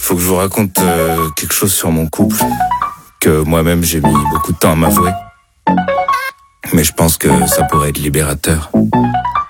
faut que je vous raconte quelque chose sur mon couple que moi-même j'ai mis beaucoup de temps à m'avouer. Mais je pense que ça pourrait être libérateur.